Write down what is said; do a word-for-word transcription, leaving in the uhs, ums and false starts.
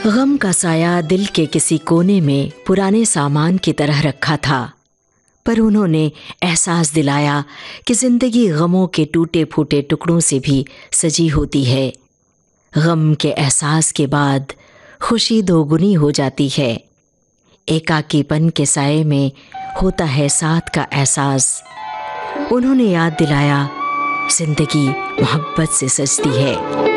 गम का साया दिल के किसी कोने में पुराने सामान की तरह रखा था, पर उन्होंने एहसास दिलाया कि जिंदगी गमों के टूटे फूटे टुकड़ों से भी सजी होती है। गम के एहसास के बाद खुशी दोगुनी हो जाती है। एकाकीपन के साए में होता है साथ का एहसास। उन्होंने याद दिलाया, जिंदगी मोहब्बत से सजती है।